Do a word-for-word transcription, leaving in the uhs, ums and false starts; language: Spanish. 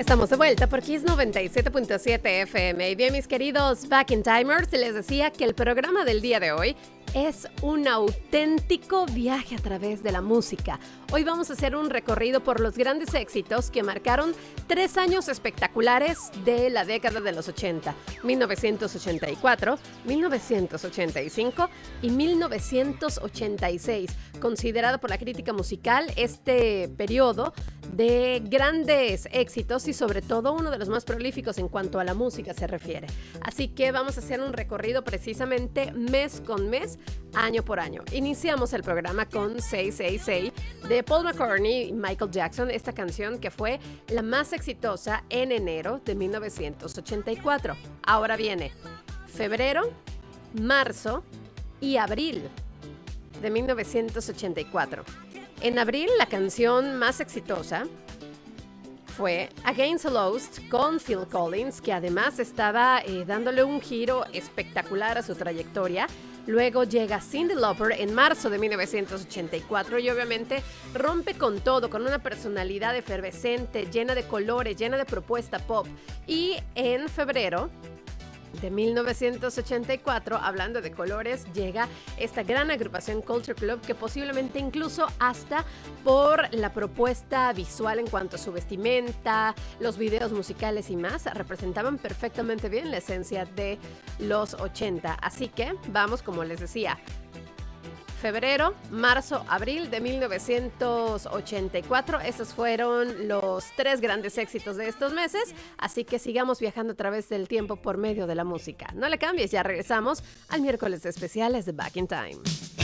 Estamos de vuelta por Kiss noventa y siete punto siete F M. Y bien, mis queridos Back in Timers, les decía que el programa del día de hoy es un auténtico viaje a través de la música. Hoy vamos a hacer un recorrido por los grandes éxitos que marcaron tres años espectaculares de la década de los ochenta, mil novecientos ochenta y cuatro, mil novecientos ochenta y cinco y mil novecientos ochenta y seis, considerado por la crítica musical este periodo de grandes éxitos y sobre todo uno de los más prolíficos en cuanto a la música se refiere. Así que vamos a hacer un recorrido precisamente mes con mes, año por año. Iniciamos el programa con seis seis seis de Paul McCartney y Michael Jackson, esta canción que fue la más exitosa en enero de mil novecientos ochenta y cuatro. Ahora viene febrero, marzo y abril de mil novecientos ochenta y cuatro. En abril, la canción más exitosa fue Against All Odds con Phil Collins, que además estaba eh, dándole un giro espectacular a su trayectoria. Luego llega Cyndi Lauper en marzo de mil novecientos ochenta y cuatro y obviamente rompe con todo, con una personalidad efervescente, llena de colores, llena de propuesta pop. Y en febrero de mil novecientos ochenta y cuatro, hablando de colores, llega esta gran agrupación Culture Club, que posiblemente incluso hasta por la propuesta visual en cuanto a su vestimenta, los videos musicales y más, representaban perfectamente bien la esencia de los ochenta. Así que vamos, como les decía, febrero, marzo, abril de mil novecientos ochenta y cuatro. Esos fueron los tres grandes éxitos de estos meses. Así que sigamos viajando a través del tiempo por medio de la música. No le cambies, ya regresamos al miércoles de especiales de Back in Time.